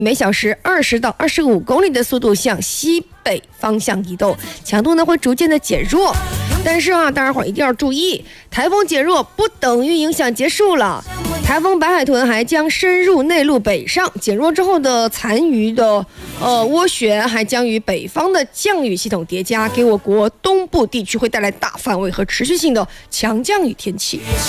每小时20到25公里的速度向西北方向移动，强度呢会逐渐的减弱。但是啊，大家伙一定要注意，台风减弱不等于影响结束了。台风白海豚还将深入内陆北上，减弱之后的残余的涡旋还将与北方的降雨系统叠加，给我国东部地区会带来大范围和持续性的强降雨天气。